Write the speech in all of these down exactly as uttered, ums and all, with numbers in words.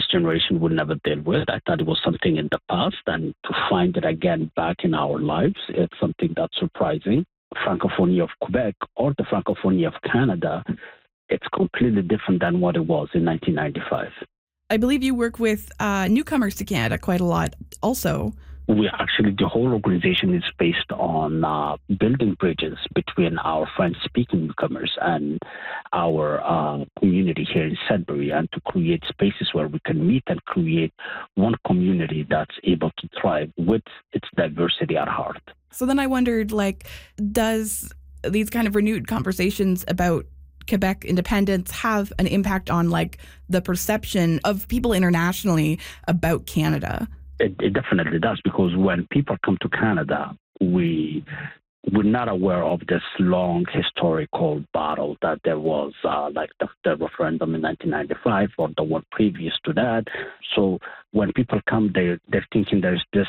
generation would never deal with. I thought it was something in the past, and to find it again back in our lives, it's something that's surprising. Francophonie of Quebec or the Francophonie of Canada, it's completely different than what it was in nineteen ninety-five. I believe you work with uh, newcomers to Canada quite a lot also. We actually, the whole organization is based on uh, building bridges between our French-speaking newcomers and our uh, community here in Sudbury, and to create spaces where we can meet and create one community that's able to thrive with its diversity at heart. So then I wondered, like, does these kind of renewed conversations about Quebec independence have an impact on, like, the perception of people internationally about Canada? It, it definitely does, because when people come to Canada, we we're not aware of this long historical battle that there was, uh, like the, the referendum in nineteen ninety-five or the one previous to that. So when people come, they they're thinking there's this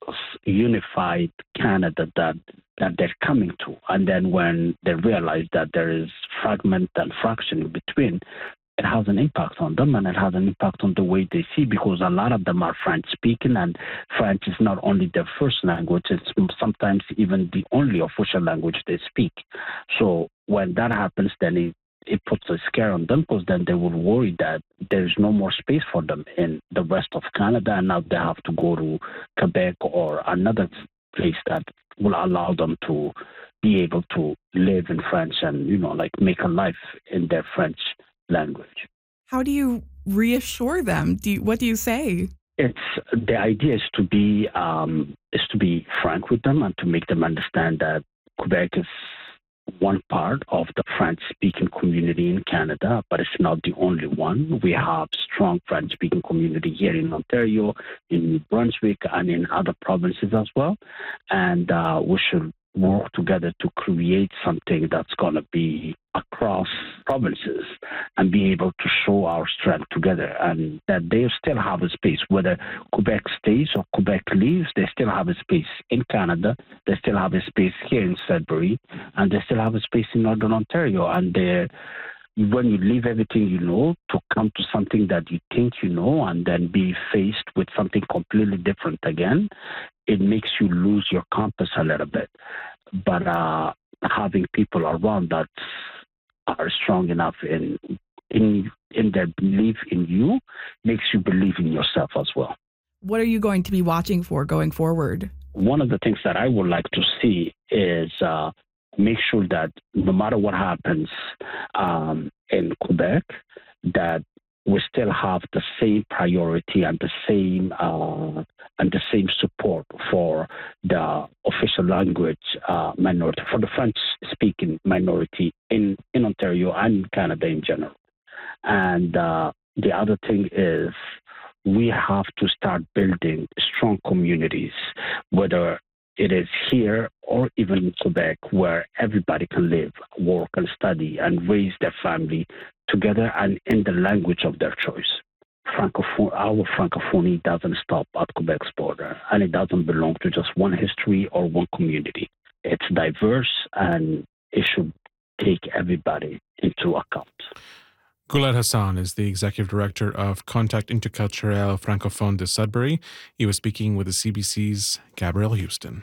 unified Canada that that they're coming to, and then when they realize that there is fragment and fraction in between, it has an impact on them, and it has an impact on the way they see, because a lot of them are French speaking, and French is not only their first language, it's sometimes even the only official language they speak. So when that happens, then it, it puts a scare on them, because then they will worry that there's no more space for them in the rest of Canada, and now they have to go to Quebec or another place that will allow them to be able to live in French and, you know, like make a life in their French language. How do you reassure them? Do you, what do you say? It's the idea is to be um, is to be frank with them and to make them understand that Quebec is one part of the French-speaking community in Canada, but it's not the only one. We have strong French-speaking community here in Ontario, in New Brunswick, and in other provinces as well. And uh, we should work together to create something that's going to be across provinces and be able to show our strength together, and that they still have a space. Whether Quebec stays or Quebec leaves, they still have a space in Canada, they still have a space here in Sudbury, and they still have a space in Northern Ontario. And they when you leave everything you know to come to something that you think you know and then be faced with something completely different again, it makes you lose your compass a little bit. But uh, having people around that are strong enough in in in their belief in you makes you believe in yourself as well. What are you going to be watching for going forward? One of the things that I would like to see is uh, make sure that no matter what happens um, in Quebec, that we still have the same priority and the same uh, and the same support for the official language uh, minority, for the French-speaking minority in, in Ontario and Canada in general. And uh, the other thing is we have to start building strong communities, whether it is here or even in Quebec, where everybody can live, work, and study and raise their family together and in the language of their choice. Francophone, our Francophonie doesn't stop at Quebec's border, and it doesn't belong to just one history or one community. It's diverse, and it should take everybody into account. Guled Hassan is the Executive Director of Contact Interculturel Francophone de Sudbury. He was speaking with the C B C's Gabrielle Houston.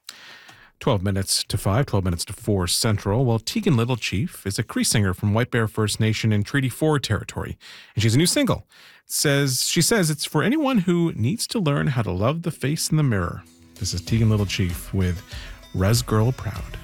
twelve minutes to five, twelve minutes to four Central. Well, Tegan Littlechief is a Cree singer from White Bear First Nation in Treaty four territory, and she's a new single. It says She says it's for anyone who needs to learn how to love the face in the mirror. This is Tegan Littlechief with Res Girl Proud.